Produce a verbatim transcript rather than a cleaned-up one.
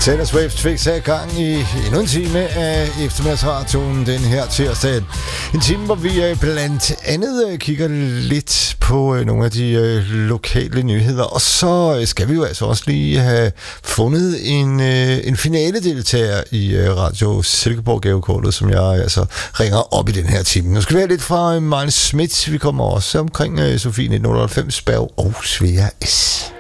Taylor Swift fik sat i gang i endnu en time af eftermiddagsradioen den her tirsdag. En time, hvor vi blandt andet kigger lidt på nogle af de lokale nyheder. Og så skal vi jo altså også lige have fundet en, en finaledeltager i Radio Silkeborg-gavekortet, som jeg altså ringer op i den her time. Nu skal vi have lidt fra Miles Smith. Vi kommer også omkring Sofie nitten otteoghalvfems, Berg og Svea S.